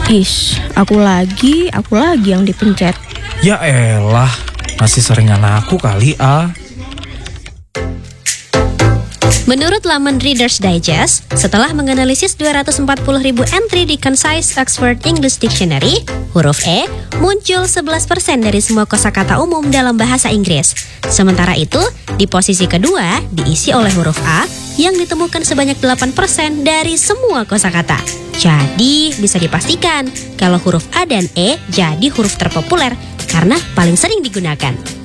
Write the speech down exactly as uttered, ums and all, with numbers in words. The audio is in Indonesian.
Ish, aku lagi, aku lagi yang dipencet. Ya elah, masih seringan aku kali ah. Menurut laman Reader's Digest, setelah menganalisis dua ratus empat puluh ribu entry di Concise Oxford English Dictionary, huruf E muncul sebelas persen dari semua kosakata umum dalam bahasa Inggris. Sementara itu, di posisi kedua diisi oleh huruf A yang ditemukan sebanyak delapan persen dari semua kosakata. Jadi, bisa dipastikan kalau huruf A dan E jadi huruf terpopuler karena paling sering digunakan.